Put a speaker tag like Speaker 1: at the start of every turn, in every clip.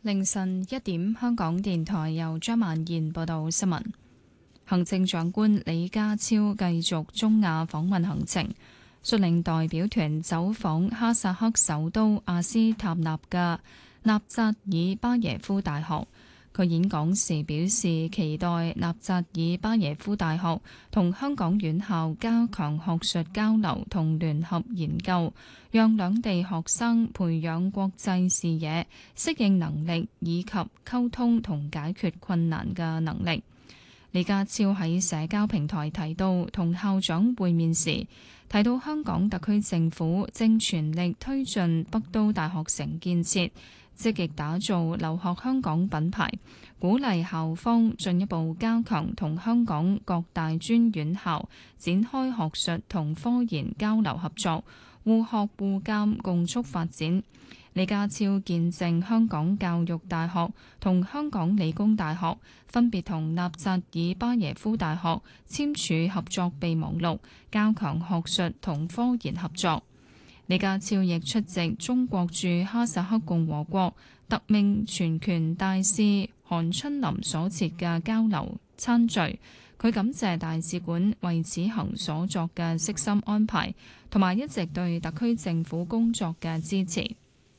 Speaker 1: 凌晨1點，香港電台由張曼燕報道新聞。行政長官李家超繼續中亞訪問行程，率領代表團走訪哈薩克首都阿斯塔納嘅納扎爾巴耶夫大學。佢演講時表示，期待納扎爾巴耶夫大學同香港院校加強學術交流同聯合研究，讓兩地學生培養國際視野、適應能力以及溝通同解決困難嘅能力。李家超喺社交平台提到，同校長會面時提到香港特區政府正全力推進北都大學城建設，積極打造留學香港品牌，鼓勵校方進一步加強同香港各大專院校展開學術同科研交流合作，互學互鑑，共促發展。李家超見證香港教育大學同香港理工大學分別同納扎爾巴耶夫大學簽署合作備忘錄，加強學術同科研合作。李家超亦出席中國駐哈薩克共和國特命全權大使韓春林所設嘅交流餐聚，佢感謝大使館為此行所作嘅悉心安排，同埋一直對特區政府工作嘅支持。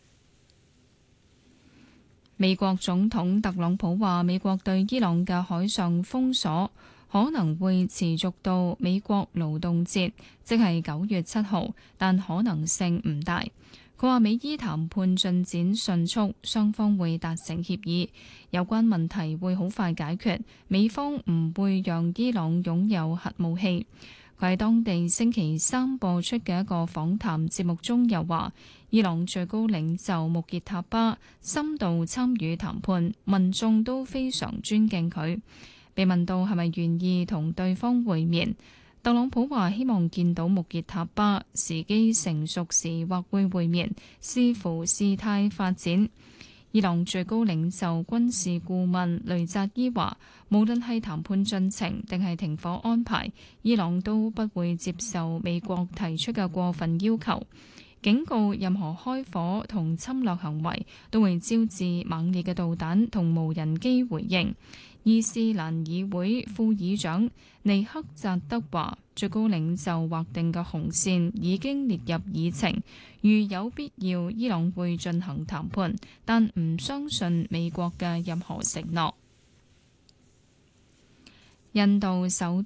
Speaker 1: 美國總統特朗普話，美國對伊朗嘅海上封鎖可能會持續到美國勞動節，即係9月7號，但可能性唔大。佢話美伊談判進展迅速，雙方會達成協議，有關問題會好快解決，美方唔會讓伊朗擁有核武器。佢喺當地星期三播出嘅一個訪談節目中又話，伊朗最高領袖穆傑塔巴深度參與談判，民眾都非常尊敬佢。被問到係咪願意同對方會面，特朗普話希望見到穆傑塔巴，時機成熟時或會會面，視乎事態發展。伊朗最高領袖軍事顧問雷扎伊話，無論係談判進程定係停火安排，伊朗都不會接受美國提出嘅過分要求，警告任何開火同侵略行為都會招致猛烈嘅導彈同無人機回應。伊斯蘭議會副議長尼克扎德話，最高領袖劃定嘅紅線已經列入議程，如有必要，伊朗會進行談判，但唔相信美國嘅任何承諾。印度首